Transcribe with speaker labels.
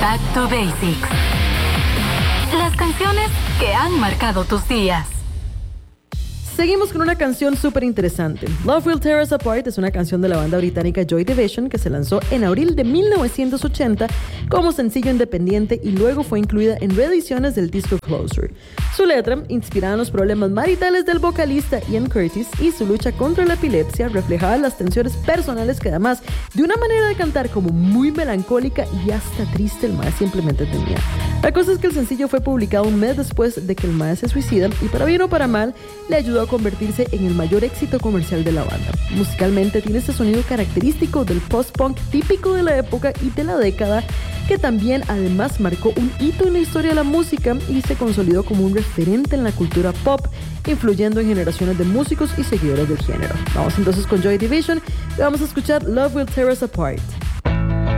Speaker 1: Back to Basics. Las canciones que han marcado tus días.
Speaker 2: Seguimos con una canción súper interesante. Love Will Tear Us Apart es una canción de la banda británica Joy Division que se lanzó en abril de 1980 como sencillo independiente y luego fue incluida en reediciones del disco Closer. Su letra, inspirada en los problemas maritales del vocalista Ian Curtis y su lucha contra la epilepsia, reflejaba las tensiones personales que además, de una manera de cantar como muy melancólica y hasta triste, el mae simplemente tenía. La cosa es que el sencillo fue publicado un mes después de que el mae se suicida y para bien o para mal, le ayudó a convertirse en el mayor éxito comercial de la banda. Musicalmente tiene este sonido característico del post-punk típico de la época y de la década, que también además marcó un hito en la historia de la música y se consolidó como un referente en la cultura pop, influyendo en generaciones de músicos y seguidores del género. Vamos entonces con Joy Division y vamos a escuchar Love Will Tear Us Apart.